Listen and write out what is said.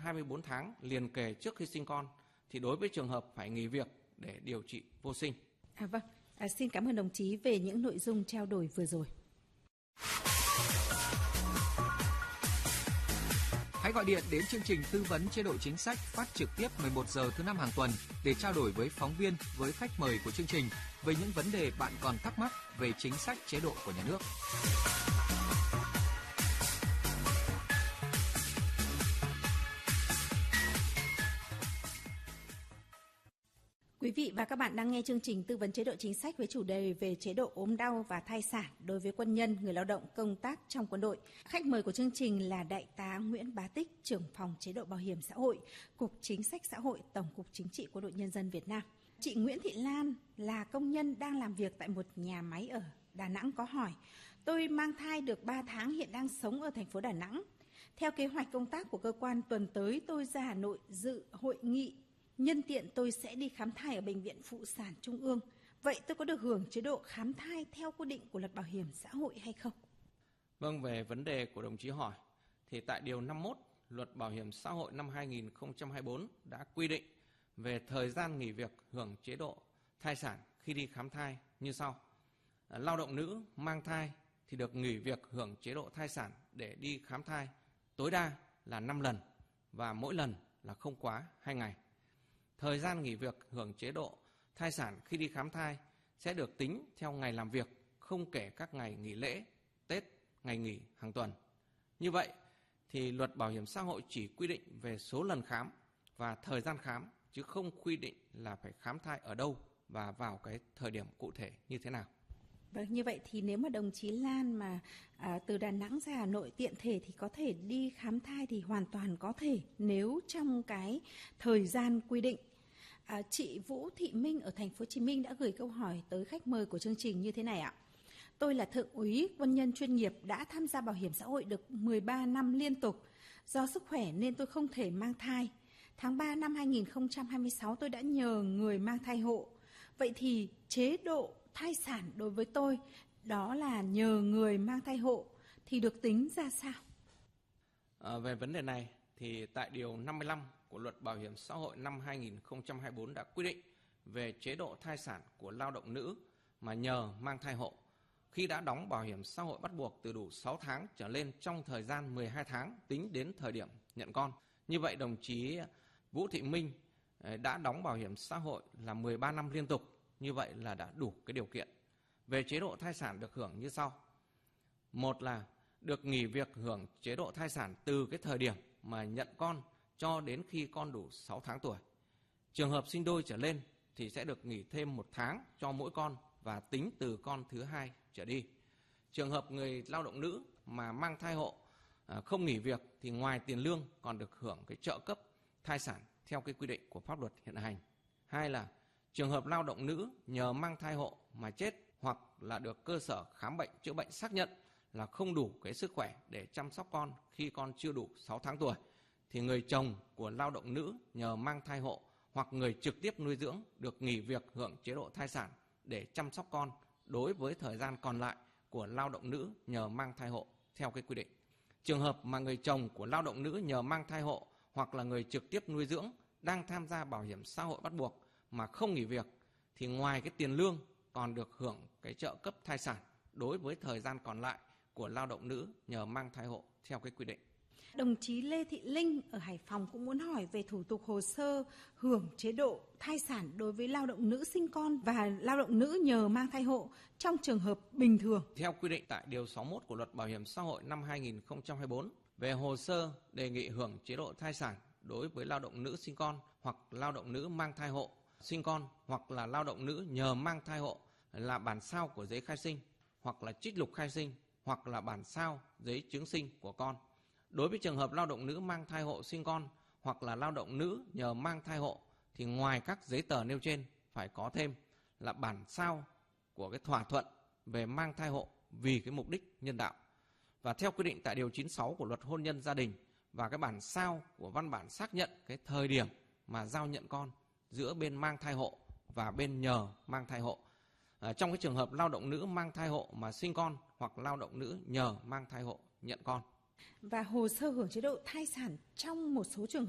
24 tháng liền kề trước khi sinh con thì đối với trường hợp phải nghỉ việc để điều trị vô sinh. Vâng, xin cảm ơn đồng chí về những nội dung trao đổi vừa rồi. Hãy gọi điện đến chương trình tư vấn chế độ chính sách phát trực tiếp 11 giờ thứ 5 hàng tuần để trao đổi với phóng viên, với khách mời của chương trình về những vấn đề bạn còn thắc mắc về chính sách chế độ của nhà nước. Quý vị và các bạn đang nghe chương trình tư vấn chế độ chính sách với chủ đề về chế độ ốm đau và thai sản đối với quân nhân, người lao động công tác trong quân đội. Khách mời của chương trình là Đại tá Nguyễn Bá Tích, trưởng phòng chế độ bảo hiểm xã hội, Cục Chính sách Xã hội, Tổng cục Chính trị Quân đội Nhân dân Việt Nam. Chị Nguyễn Thị Lan là công nhân đang làm việc tại một nhà máy ở Đà Nẵng có hỏi: tôi mang thai được 3 tháng, hiện đang sống ở thành phố Đà Nẵng. Theo kế hoạch công tác của cơ quan, tuần tới tôi ra Hà Nội dự hội nghị. Nhân tiện tôi sẽ đi khám thai ở Bệnh viện Phụ sản Trung ương. Vậy tôi có được hưởng chế độ khám thai theo quy định của Luật Bảo hiểm xã hội hay không? Vâng, về vấn đề của đồng chí hỏi, thì tại Điều 51 Luật Bảo hiểm xã hội năm 2024 đã quy định về thời gian nghỉ việc hưởng chế độ thai sản khi đi khám thai như sau. Lao động nữ mang thai thì được nghỉ việc hưởng chế độ thai sản để đi khám thai tối đa là 5 lần và mỗi lần là không quá 2 ngày. Thời gian nghỉ việc hưởng chế độ thai sản khi đi khám thai sẽ được tính theo ngày làm việc, không kể các ngày nghỉ lễ, Tết, ngày nghỉ hàng tuần. Như vậy thì Luật Bảo hiểm xã hội chỉ quy định về số lần khám và thời gian khám, chứ không quy định là phải khám thai ở đâu và vào cái thời điểm cụ thể như thế nào. Vâng, như vậy thì nếu mà đồng chí Lan mà từ Đà Nẵng ra Hà Nội tiện thể thì có thể đi khám thai thì hoàn toàn có thể nếu trong cái thời gian quy định. Chị Vũ Thị Minh ở thành phố Hồ Chí Minh đã gửi câu hỏi tới khách mời của chương trình như thế này ạ. Tôi là thượng úy quân nhân chuyên nghiệp, đã tham gia bảo hiểm xã hội được 13 năm liên tục. Do sức khỏe nên tôi không thể mang thai. Tháng 3 năm 2026 tôi đã nhờ người mang thai hộ. Vậy thì chế độ thai sản đối với tôi, đó là nhờ người mang thai hộ, thì được tính ra sao? Về vấn đề này thì tại Điều 55 của Luật Bảo hiểm xã hội năm 2024 đã quy định về chế độ thai sản của lao động nữ mà nhờ mang thai hộ khi đã đóng bảo hiểm xã hội bắt buộc từ đủ 6 tháng trở lên trong thời gian 12 tháng tính đến thời điểm nhận con. Như vậy đồng chí Vũ Thị Minh đã đóng bảo hiểm xã hội là 13 năm liên tục, như vậy là đã đủ cái điều kiện. Về chế độ thai sản được hưởng như sau. Một là được nghỉ việc hưởng chế độ thai sản từ cái thời điểm mà nhận con cho đến khi con đủ 6 tháng tuổi. Trường hợp sinh đôi trở lên thì sẽ được nghỉ thêm 1 tháng cho mỗi con và tính từ con thứ 2 trở đi. Trường hợp người lao động nữ mà mang thai hộ không nghỉ việc thì ngoài tiền lương còn được hưởng cái trợ cấp thai sản theo cái quy định của pháp luật hiện hành. Hai là trường hợp lao động nữ nhờ mang thai hộ mà chết hoặc là được cơ sở khám bệnh chữa bệnh xác nhận là không đủ cái sức khỏe để chăm sóc con khi con chưa đủ 6 tháng tuổi thì người chồng của lao động nữ nhờ mang thai hộ hoặc người trực tiếp nuôi dưỡng được nghỉ việc hưởng chế độ thai sản để chăm sóc con đối với thời gian còn lại của lao động nữ nhờ mang thai hộ theo cái quy định. Trường hợp mà người chồng của lao động nữ nhờ mang thai hộ hoặc là người trực tiếp nuôi dưỡng đang tham gia bảo hiểm xã hội bắt buộc mà không nghỉ việc thì ngoài cái tiền lương còn được hưởng cái trợ cấp thai sản đối với thời gian còn lại của lao động nữ nhờ mang thai hộ theo cái quy định. Đồng chí Lê Thị Linh ở Hải Phòng cũng muốn hỏi về thủ tục hồ sơ hưởng chế độ thai sản đối với lao động nữ sinh con và lao động nữ nhờ mang thai hộ trong trường hợp bình thường. Theo quy định tại Điều 61 của Luật Bảo hiểm xã hội năm 2024 về hồ sơ đề nghị hưởng chế độ thai sản đối với lao động nữ sinh con hoặc lao động nữ mang thai hộ sinh con hoặc là lao động nữ nhờ mang thai hộ là bản sao của giấy khai sinh hoặc là trích lục khai sinh hoặc là bản sao giấy chứng sinh của con. Đối với trường hợp lao động nữ mang thai hộ sinh con hoặc là lao động nữ nhờ mang thai hộ thì ngoài các giấy tờ nêu trên phải có thêm là bản sao của cái thỏa thuận về mang thai hộ vì cái mục đích nhân đạo. Và theo quy định tại Điều 96 của Luật Hôn nhân gia đình và cái bản sao của văn bản xác nhận cái thời điểm mà giao nhận con giữa bên mang thai hộ và bên nhờ mang thai hộ. Trong cái trường hợp lao động nữ mang thai hộ mà sinh con hoặc lao động nữ nhờ mang thai hộ nhận con. Và hồ sơ hưởng chế độ thai sản trong một số trường hợp